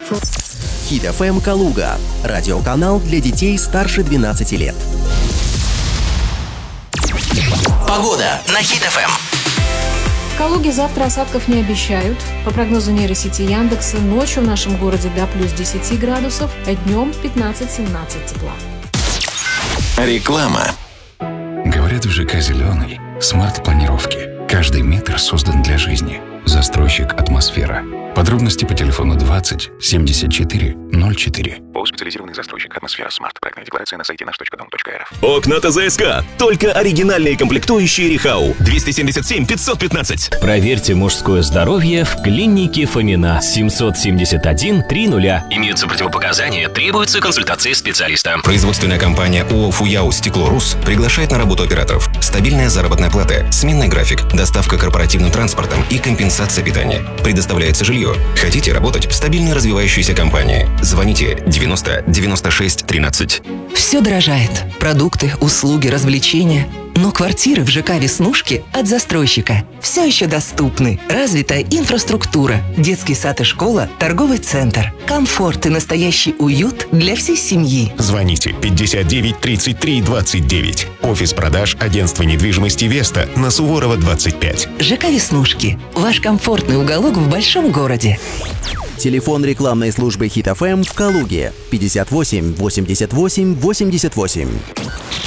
Хит FM Калуга. Радиоканал для детей старше 12 лет. Погода на Хит FM. В Калуге завтра осадков не обещают. По прогнозу нейросети Яндекса, ночью в нашем городе до плюс 10 градусов, а днем 15-17 тепла. Реклама. Говорят, в ЖК «Зеленый» смарт-планировки. Каждый метр создан для жизни. Застройщик «Атмосфера». Подробности по телефону 20 74 04. ООО «Специализированный застройщик «Атмосфера Смарт». Проектная декларация на сайте наш.дом.рф. Окна ТЗСК. Только оригинальные комплектующие Рихау. 277 515. Проверьте мужское здоровье в клинике Фомина. 771 30. Имеются противопоказания, требуется консультация специалиста. Производственная компания ООО «Фуяу Стекло РУС» приглашает на работу операторов. Стабильная заработная плата, сменный график, доставка корпоративным транспортом и компенсация питания. Предоставляется жилье. Хотите работать в стабильно развивающейся компании? Звоните 90 96 13. Все дорожает. Продукты, услуги, развлечения. Но квартиры в ЖК «Веснушки» от застройщика все еще доступны. Развитая инфраструктура, детский сад и школа, торговый центр. Комфорт и настоящий уют для всей семьи. Звоните 59 33 29. Офис продаж агентства недвижимости «Веста» на Суворова 25. ЖК «Веснушки» – ваш комфортный уголок в большом городе. Телефон рекламной службы Хит FM в Калуге 58 88 88.